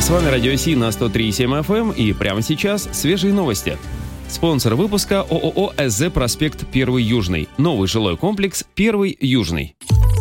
С вами Радио Си на 103,7 FM и прямо сейчас свежие новости. Спонсор выпуска ООО СЗ «Проспект 1 Южный». Новый жилой комплекс 1 Южный.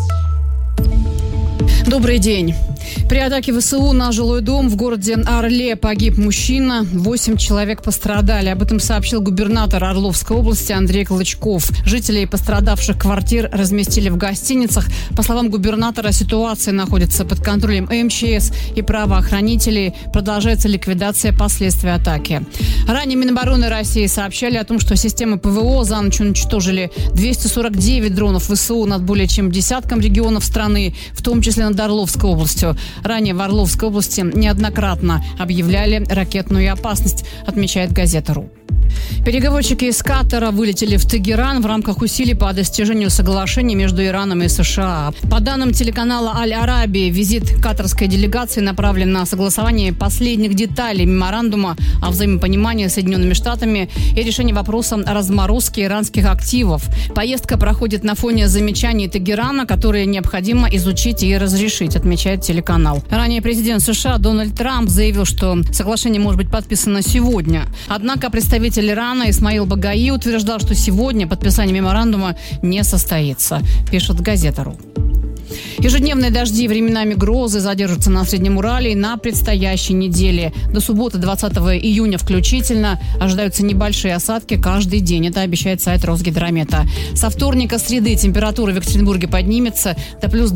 Добрый день. При атаке ВСУ на жилой дом в городе Орле погиб мужчина, 8 человек пострадали. Об этом сообщил губернатор Орловской области Андрей Клычков. Жителей пострадавших квартир разместили в гостиницах. По словам губернатора, ситуация находится под контролем МЧС и правоохранителей. Продолжается ликвидация последствий атаки. Ранее Минобороны России сообщали о том, что системы ПВО за ночь уничтожили 249 дронов ВСУ над более чем десятком регионов страны, в том числе над Орловской областью. Ранее в Орловской области неоднократно объявляли ракетную опасность, отмечает газета.ру. Переговорщики из Катара вылетели в Тегеран в рамках усилий по достижению соглашения между Ираном и США. По данным телеканала «Аль-Арабия», визит катарской делегации направлен на согласование последних деталей меморандума о взаимопонимании с Соединенными Штатами и решение вопроса о разморозке иранских активов. Поездка проходит на фоне замечаний Тегерана, которые необходимо изучить и разрешить, отмечает телеканал. Ранее президент США Дональд Трамп заявил, что соглашение может быть подписано сегодня. Однако представитель Ирана Исмаил Багаи утверждал, что сегодня подписание меморандума не состоится, пишет газета.ру. Ежедневные дожди, временами грозы задержатся на Среднем Урале и на предстоящей неделе. До субботы 20 июня включительно ожидаются небольшие осадки каждый день. Это обещает сайт Росгидромета. Со вторника среды температура в Екатеринбурге поднимется до плюс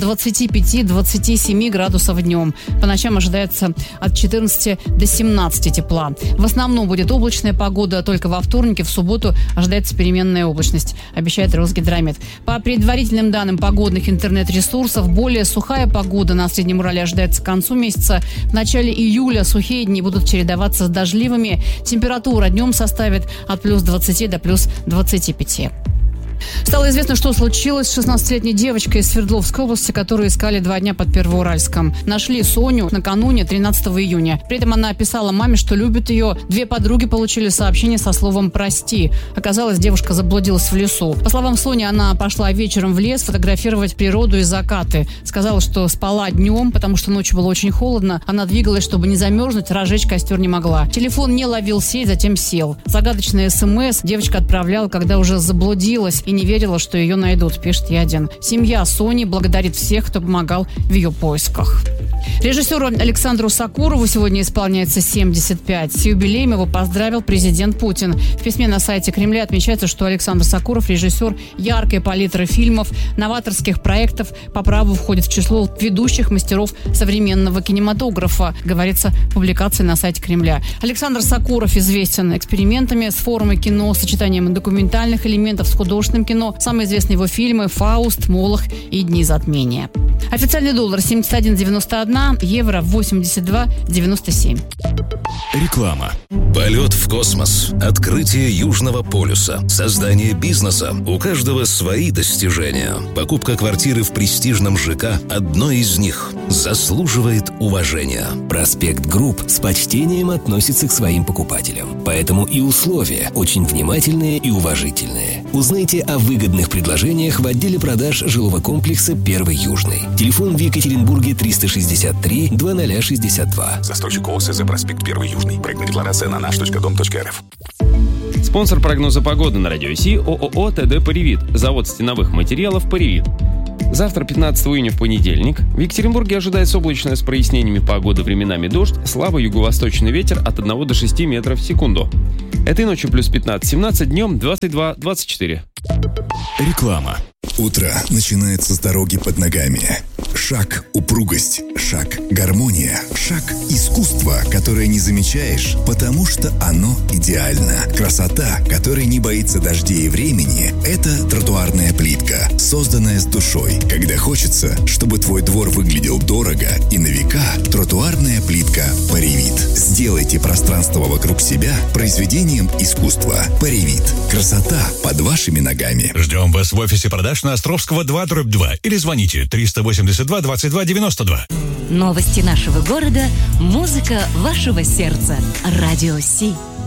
25-27 градусов днем. По ночам ожидается от 14 до 17 тепла. В основном будет облачная погода, только во вторник и в субботу ожидается переменная облачность, обещает Росгидромет. По предварительным данным погодных интернет-ресурсов, более сухая погода на Среднем Урале ожидается к концу месяца. В начале июля сухие дни будут чередоваться с дождливыми. Температура днем составит от плюс 20 до плюс 25. Стало известно, что случилось с 16-летней девочкой из Свердловской области, которую искали 2 дня под Первоуральском. Нашли Соню накануне 13 июня. При этом она описала маме, что любит ее. 2 подруги получили сообщение со словом «прости». Оказалось, девушка заблудилась в лесу. По словам Сони, она пошла вечером в лес фотографировать природу и закаты. Сказала, что спала днем, потому что ночью было очень холодно. Она двигалась, чтобы не замерзнуть, разжечь костер не могла. Телефон не ловил сеть, затем сел. Загадочное СМС девочка отправляла, когда уже заблудилась и не верила, что ее найдут, пишет Я1. Семья Сони благодарит всех, кто помогал в ее поисках. Режиссеру Александру Сокурову сегодня исполняется 75. С юбилеем его поздравил президент Путин. В письме на сайте Кремля отмечается, что Александр Сокуров – режиссер яркой палитры фильмов, новаторских проектов, по праву входит в число ведущих мастеров современного кинематографа, говорится в публикации на сайте Кремля. Александр Сокуров известен экспериментами с формой кино, сочетанием документальных элементов с художественным кино. Самые известные его фильмы «Фауст», «Молох» и «Дни затмения». Официальный доллар 71,91, евро 82,97. Реклама. Полет в космос, открытие Южного полюса, создание бизнеса. У каждого свои достижения. Покупка квартиры в престижном ЖК – одно из них. Заслуживает уважения. Проспект Групп с почтением относится к своим покупателям. Поэтому и условия очень внимательные и уважительные. Узнайте о выгодных предложениях в отделе продаж жилого комплекса 1 Южный. Телефон в Екатеринбурге 363 2062. Застройщик ООО СЗ «Проспект 1 Южный». Проектная декларация на наш.дом.рф. Спонсор прогноза погоды на Радио Си ООО ТД «Паривит». Завод стеновых материалов «Паривит». Завтра, 15 июня, в понедельник, в Екатеринбурге ожидается облачная с прояснениями погоды, временами дождь, слабый юго-восточный ветер от 1 до 6 метров в секунду. Этой ночью плюс 15-17, днем 22-24. Реклама. Утро начинается с дороги под ногами. Шаг – упругость, шаг – гармония, шаг – искусство, которое не замечаешь, потому что оно идеально. Красота, которая не боится дождей и времени – это тротуарная плитка, созданная с душой. Когда хочется, чтобы твой двор выглядел дорого и на века, тротуарная плитка «Паривит». Сделайте пространство вокруг себя произведением искусства. «Паривит». Красота под вашими ногами. Ждем вас в офисе продаж на Островского 2/2 или звоните 382 22 92. Новости нашего города, музыка вашего сердца. Радио Си.